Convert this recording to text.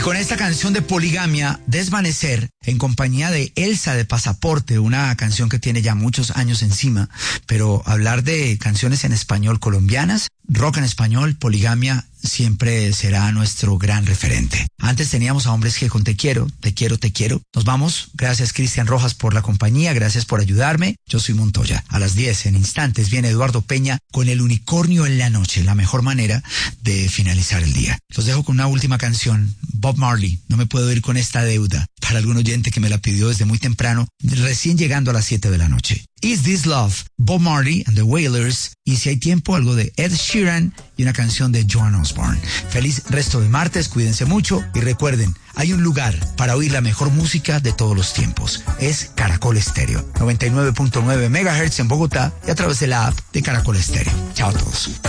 con esta canción de Poligamia, Desvanecer, en compañía de Elsa de Pasaporte, una canción que tiene ya muchos años encima, pero hablar de canciones en español colombianas, rock en español, Poligamia siempre será nuestro gran referente. Antes teníamos a Hombres G con Te Quiero, Te Quiero, Te Quiero. Nos vamos. Gracias, Cristian Rojas, por la compañía. Gracias por ayudarme. Yo soy Montoya. A las 10, en instantes, viene Eduardo Peña con El Unicornio en la Noche, la mejor manera de finalizar el día. Los dejo con una última canción, Bob Marley. No me puedo ir con esta deuda. Para algún oyente que me la pidió desde muy temprano, recién llegando a las 7 de la noche. Is This Love, Bob Marley and the Wailers, y si hay tiempo, algo de Ed Sheeran y una canción de Joan Osborne. Feliz resto de martes, cuídense mucho y recuerden, hay un lugar para oír la mejor música de todos los tiempos. Es Caracol Estéreo, 99.9 MHz en Bogotá y a través de la app de Caracol Estéreo. Chao a todos.